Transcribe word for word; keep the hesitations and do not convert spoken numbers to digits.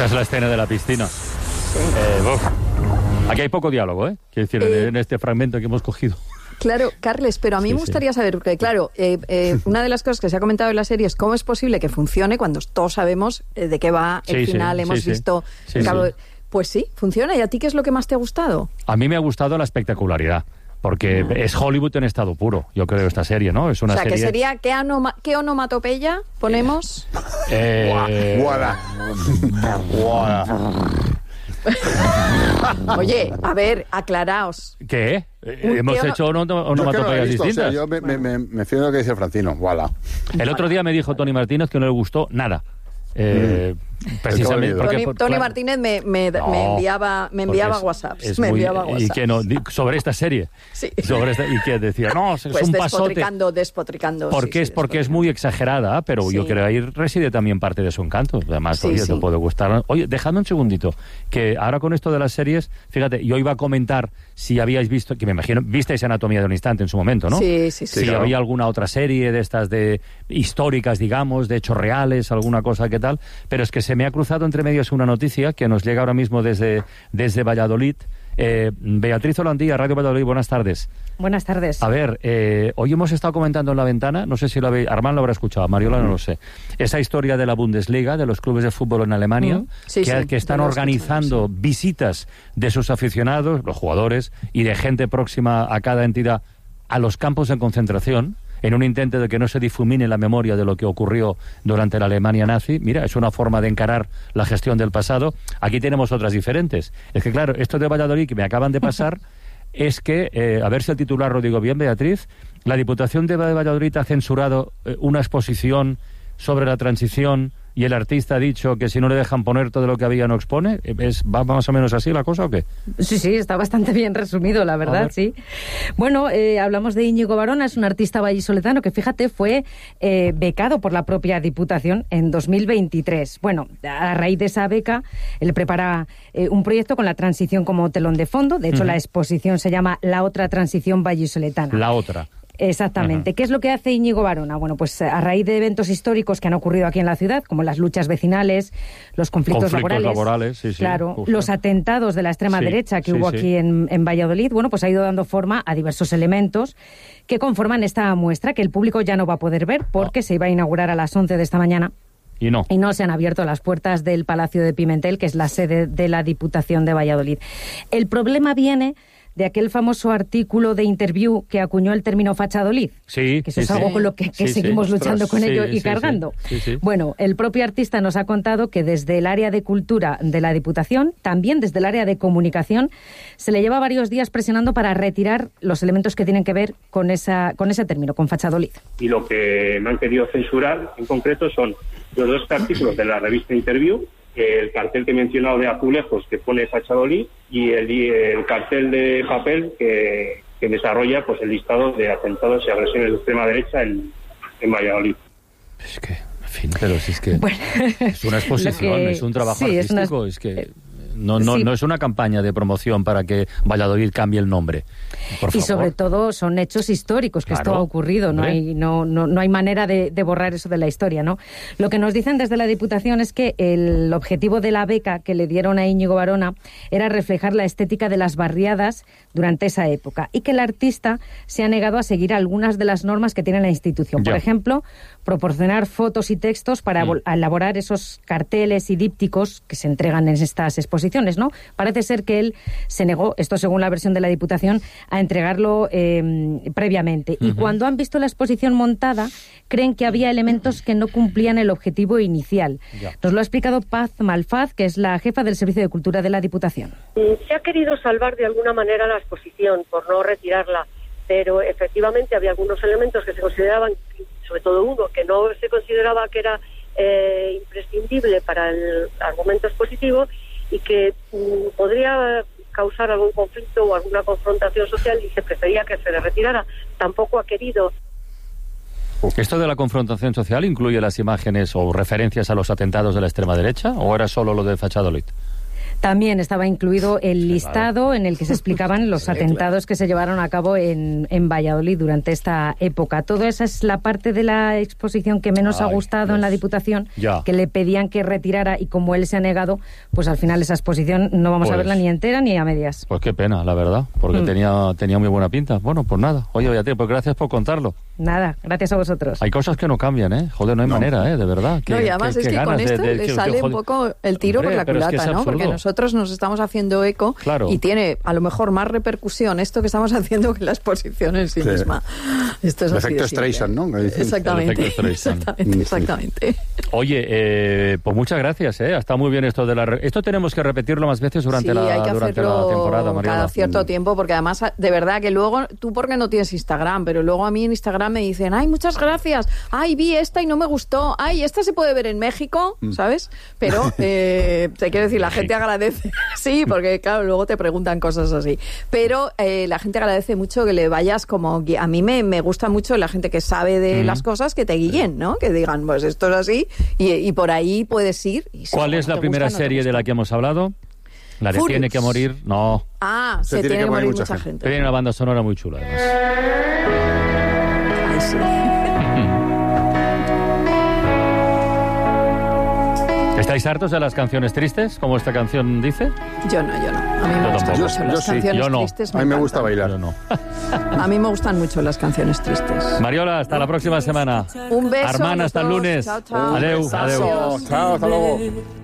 Esta es la escena de la piscina. Sí. Eh, Aquí hay poco diálogo, ¿eh? Quiero decir, eh... en este fragmento que hemos cogido. Claro, Carles, pero a mí sí, me gustaría sí. saber, porque claro, eh, eh, una de las cosas que se ha comentado en la serie es cómo es posible que funcione cuando todos sabemos eh, de qué va el sí, final, sí, hemos sí, visto... Sí. Sí, cabo... sí. Pues sí, funciona. ¿Y a ti qué es lo que más te ha gustado? A mí me ha gustado la espectacularidad, porque mm. es Hollywood en estado puro, yo creo, esta serie, ¿no? Es una o sea, serie... que sería, ¿qué, anoma... ¿qué onomatopeya ponemos? Eh... Guada. Guada. Oye, a ver, aclaraos. ¿Qué? Eh, Hemos ¿Qué hecho ono... onomatopeyas visto, distintas. O sea, yo me, me, me, me fío de lo que dice Francino. Voilà. El otro día me dijo Tony Martínez que no le gustó nada. Eh, mm. Precisamente porque, Tony, por, Tony claro, Martínez me, me, no, me enviaba me enviaba es, WhatsApps es me muy, enviaba WhatsApps. y que no sobre esta serie sí. sobre esta, y que decía no es pues un despotricando, pasote despotricando porque sí, es sí, porque es muy exagerada, pero sí. yo creo que ahí reside también parte de su encanto. Además, sí, oye, sí. te puede gustar. Oye, dejadme un segundito, que ahora con esto de las series, fíjate, yo iba a comentar si habíais visto, que me imagino visteis Anatomía de un instante en su momento, ¿no? Sí, sí, sí. Si claro. había alguna otra serie de estas de históricas, digamos, de hechos reales, alguna cosa que tal, pero es que se me ha cruzado entre medios una noticia que nos llega ahora mismo desde, desde Valladolid. Eh, Beatriz Holandía, Radio Valladolid, buenas tardes. Buenas tardes. A ver, eh, hoy hemos estado comentando en la ventana, no sé si lo habéis, Armand lo habrá escuchado, Mariola no lo sé, esa historia de la Bundesliga, de los clubes de fútbol en Alemania, mm, sí, que, sí, que están organizando sí. visitas de sus aficionados, los jugadores, y de gente próxima a cada entidad a los campos de concentración, en un intento de que no se difumine la memoria de lo que ocurrió durante la Alemania nazi. Mira, es una forma de encarar la gestión del pasado. Aquí tenemos otras diferentes. Es que, claro, esto de Valladolid que me acaban de pasar es que, eh, a ver si el titular lo digo bien, Beatriz, la Diputación de Valladolid ha censurado eh, una exposición sobre la transición y el artista ha dicho que si no le dejan poner todo lo que había no expone. ¿Es, ¿Va más o menos así la cosa o qué? Sí, sí, está bastante bien resumido, la verdad, sí. Bueno, eh, hablamos de Íñigo Varona, es un artista vallisoletano que, fíjate, fue eh, becado por la propia Diputación en dos mil veintitrés. Bueno, a raíz de esa beca, él prepara eh, un proyecto con la transición como telón de fondo. De hecho, uh-huh. la exposición se llama La Otra Transición Vallisoletana. La Otra. Exactamente. Uh-huh. ¿Qué es lo que hace Íñigo Varona? Bueno, pues a raíz de eventos históricos que han ocurrido aquí en la ciudad, como las luchas vecinales, los conflictos, conflictos laborales, laborales sí, sí, claro, justo. los atentados de la extrema sí, derecha que sí, hubo sí. aquí en, en Valladolid, bueno, pues ha ido dando forma a diversos elementos que conforman esta muestra que el público ya no va a poder ver porque no. se iba a inaugurar a las once de esta mañana. Y no. Y no se han abierto las puertas del Palacio de Pimentel, que es la sede de la Diputación de Valladolid. El problema viene de aquel famoso artículo de Interview que acuñó el término fachadolid. Sí, que eso sí, es algo sí. con lo que, que sí, seguimos sí. luchando con sí, ello y sí, cargando. Sí, sí. Bueno, el propio artista nos ha contado que desde el área de cultura de la Diputación, también desde el área de comunicación, se le lleva varios días presionando para retirar los elementos que tienen que ver con esa con ese término, con fachadolid. Y lo que me han querido censurar en concreto son los dos artículos de la revista Interview, el cartel que he mencionado de azulejos que pone Fachadolid y el, el cartel de papel que, que desarrolla pues el listado de atentados y agresiones de extrema derecha en, en Valladolid. Es que, en fin, pero si es que bueno, es una exposición, que, es un trabajo sí, artístico, es, una, es que no, no, sí. no es una campaña de promoción para que Valladolid cambie el nombre. Por y favor. sobre todo son hechos históricos, que claro, esto ha ocurrido, no hay, no, no, no hay manera de, de borrar eso de la historia, ¿no? Lo que nos dicen desde la Diputación es que el objetivo de la beca que le dieron a Íñigo Varona era reflejar la estética de las barriadas durante esa época y que el artista se ha negado a seguir algunas de las normas que tiene la institución. Ya. Por ejemplo, proporcionar fotos y textos para mm. elaborar esos carteles y dípticos que se entregan en estas exposiciones, ¿no? Parece ser que él se negó, esto según la versión de la Diputación, a entregarlo eh, previamente. Uh-huh. Y cuando han visto la exposición montada, creen que había elementos que no cumplían el objetivo inicial. Ya. Nos lo ha explicado Paz Malfaz, que es la jefa del Servicio de Cultura de la Diputación. Se ha querido salvar de alguna manera la exposición por no retirarla, pero efectivamente había algunos elementos que se consideraban, sobre todo uno, que no se consideraba que era eh, imprescindible para el argumento expositivo y que mm, podría causar algún conflicto o alguna confrontación social y se prefería que se le retirara. Tampoco ha querido. ¿Esto de la confrontación social incluye las imágenes o referencias a los atentados de la extrema derecha o era solo lo de Fachadolid? También estaba incluido el listado en el que se explicaban los atentados que se llevaron a cabo en, en Valladolid durante esta época. Toda esa es la parte de la exposición que menos Ay, ha gustado Dios. en la Diputación, ya. que le pedían que retirara, y como él se ha negado, pues al final esa exposición no vamos pues, a verla ni entera ni a medias. Pues qué pena, la verdad, porque mm. tenía, tenía muy buena pinta. Bueno, pues nada. Oye, Beatriz, pues gracias por contarlo. Nada, gracias a vosotros. Hay cosas que no cambian, ¿eh? Joder, no hay no. manera, ¿eh? De verdad. Que, no, y además que, es que, que con esto de, de, le que, sale que, un poco el tiro hombre, por la culata, es que ¿no? Porque nosotros nos estamos haciendo eco claro. y tiene a lo mejor más repercusión esto que estamos haciendo que la exposición en sí, sí. misma. Esto es el así efecto Streisand, ¿no? Exactamente. Exactamente, exactamente. Oye, eh, pues muchas gracias, ¿eh? Está muy bien esto de la... Re... Esto tenemos que repetirlo más veces durante, sí, la, hay que durante la temporada, Mariola. Cada cierto tiempo, porque además, de verdad, que luego, tú porque no tienes Instagram, pero luego a mí en Instagram me dicen, ay, muchas gracias, ay, vi esta y no me gustó, ay, esta se puede ver en México, ¿sabes? Pero, eh, te quiero decir, la gente agradece, sí, porque claro, luego te preguntan cosas así, pero eh, la gente agradece mucho que le vayas como, a mí me, me gusta mucho la gente que sabe de mm. las cosas, que te guíen, ¿no? Que digan, pues esto es así, y, y por ahí puedes ir. Y ¿Cuál es la primera gusta, serie no de la que hemos hablado? La de Furious. Tiene que morir, no. Ah, se, se tiene, tiene que morir mucha gente. gente. Tiene una banda sonora muy chula, además. Ay, sí. ¿Estáis hartos de las canciones tristes, como esta canción dice? Yo no, yo no. A mí me yo gustan yo, mucho yo las sí, canciones yo no. tristes. Me a mí me gusta bailar. Yo no. A mí me gustan mucho las canciones tristes. Mariola, hasta la próxima semana. Un beso. Armán, hasta el lunes. Chao, chao. Adeu, adeu. Chao, hasta luego.